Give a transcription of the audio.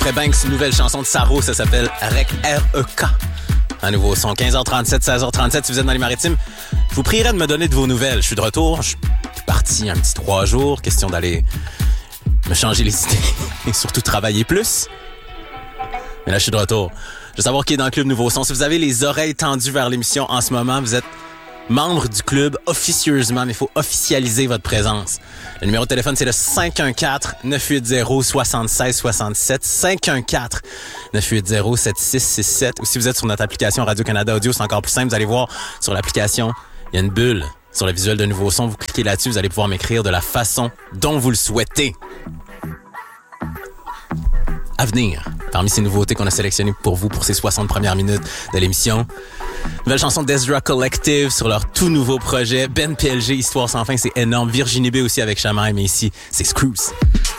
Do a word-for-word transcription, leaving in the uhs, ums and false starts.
Après Banks, une nouvelle chanson de Saro, ça s'appelle R E K. Un nouveau son, quinze heures trente-sept, seize heures trente-sept, si vous êtes dans les maritimes. Je vous prierai de me donner de vos nouvelles. Je suis de retour, je suis parti un petit trois jours, question d'aller me changer les idées et surtout travailler plus. Mais là, je suis de retour. Je veux savoir qui est dans le club Nouveau Son. Si vous avez les oreilles tendues vers l'émission en ce moment, vous êtes membre du club officieusement, mais il faut officialiser votre présence. Le numéro de téléphone, c'est le cinq un quatre, neuf huit zéro, six six six sept, cinq un quatre, neuf huit zéro, sept six six sept. Ou si vous êtes sur notre application Radio-Canada Audio, c'est encore plus simple. Vous allez voir sur l'application, il y a une bulle sur le visuel de Nouveau Son. Vous cliquez là-dessus, vous allez pouvoir m'écrire de la façon dont vous le souhaitez. À venir, parmi ces nouveautés qu'on a sélectionnées pour vous pour ces soixante premières minutes de l'émission, nouvelle chanson d'Ezra Collective sur leur tout nouveau projet. Ben P L G, Histoire sans fin, c'est énorme. Virginie B aussi avec Chamaille, mais ici, c'est Screws.